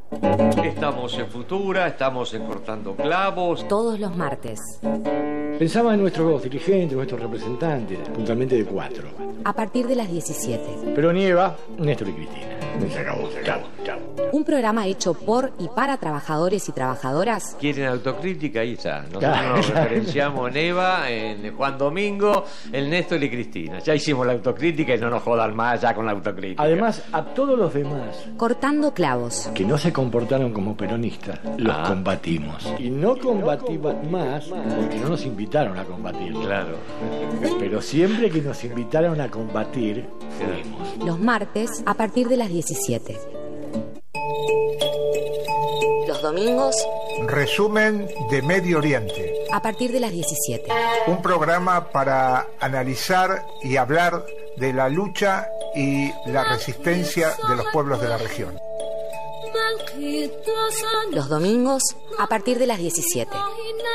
Estamos en Futura, estamos en Cortando Clavos. Todos los martes. Pensaba en nuestros dirigentes, nuestros representantes, puntualmente de 4. A partir de las 17. Pero nieva, Néstor y Cristina. Se acabó. Chau. Un programa hecho por y para trabajadores y trabajadoras. ¿Quieren autocrítica? Ahí está. Nosotros nos referenciamos en Eva, en Juan Domingo, el Néstor y Cristina. Ya hicimos la autocrítica y no nos jodan más ya con la autocrítica. Además, a todos los demás Cortando Clavos. que no se comportaron como peronistas, los combatimos. Y no combatimos más porque no nos invitaron a combatir. Claro. Pero siempre que nos invitaron a combatir, fuimos. Los martes a partir de las 17. Los domingos Resumen de Medio Oriente. a partir de las 17. Un programa para analizar y hablar de la lucha y la resistencia de los pueblos de la región. Los domingos a partir de las 17.